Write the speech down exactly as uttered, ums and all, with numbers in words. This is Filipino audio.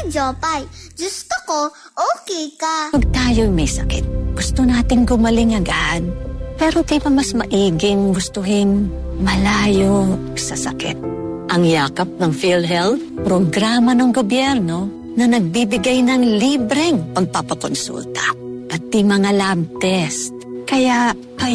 Jopay. Gusto ko, okay ka. Pag tayo may sakit, gusto nating gumaling agad. Pero di ba mas maiging gustuhin malayo sa sakit? Ang yakap ng PhilHealth, programa ng gobyerno na nagbibigay ng libreng pagpapakonsulta. Pati mga lab test. Kaya